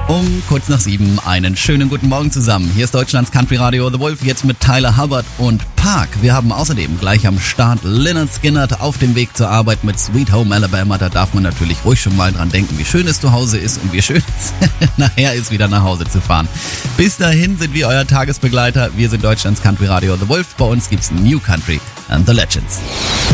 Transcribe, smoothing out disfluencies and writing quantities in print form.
Um kurz nach 7 einen schönen guten Morgen zusammen. Hier ist Deutschlands Country Radio The Wolf, jetzt mit Tyler Hubbard und Park. Wir haben außerdem gleich am Start Lynyrd Skynyrd auf dem Weg zur Arbeit mit Sweet Home Alabama. Da darf man natürlich ruhig schon mal dran denken, wie schön es zu Hause ist und wie schön es nachher ist, wieder nach Hause zu fahren. Bis dahin sind wir euer Tagesbegleiter. Wir sind Deutschlands Country Radio The Wolf. Bei uns gibt's New Country and the Legends.